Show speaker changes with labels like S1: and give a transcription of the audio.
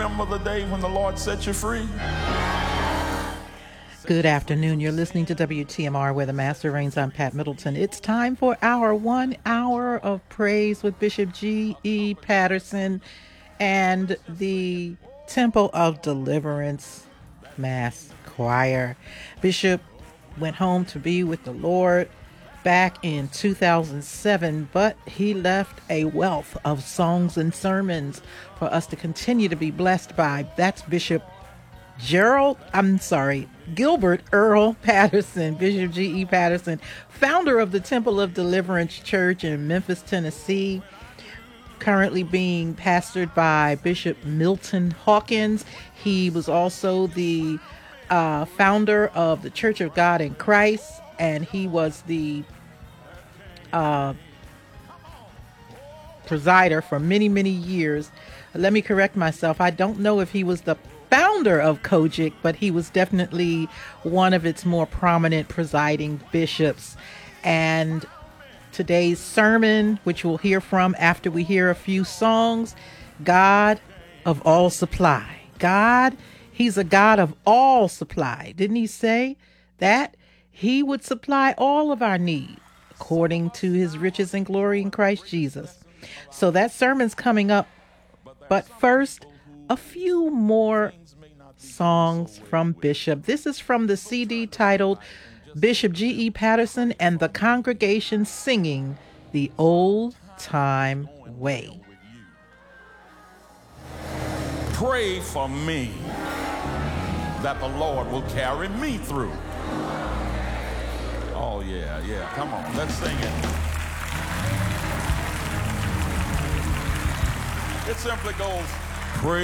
S1: remember the day when the Lord set you free?
S2: Good afternoon. You're listening to WTMR, where the Master reigns. I'm Pat Middleton. It's time for our 1 hour of praise with Bishop G.E. Patterson and the Temple of Deliverance Mass Choir. Bishop went home to be with the Lord back in 2007, but he left a wealth of songs and sermons for us to continue to be blessed by. That's Bishop Gilbert Earl Patterson, Bishop G.E. Patterson, founder of the Temple of Deliverance Church in Memphis, Tennessee, currently being pastored by Bishop Milton Hawkins. He was also the founder of the Church of God in Christ, and he was the presider for many, many years. Let me correct myself. I don't know if he was the founder of COGIC, but he was definitely one of its more prominent presiding bishops. And today's sermon, which we'll hear from after we hear a few songs, God of all supply. God, he's a God of all supply. Didn't he say that he would supply all of our need according to his riches and glory in Christ Jesus? So that sermon's coming up. But first, a few more songs from Bishop. This is from the CD titled Bishop G.E. Patterson and the Congregation Singing the Old Time Way.
S1: Pray for me that the Lord will carry me through. Oh, yeah. Come on, let's sing it. It simply goes, pray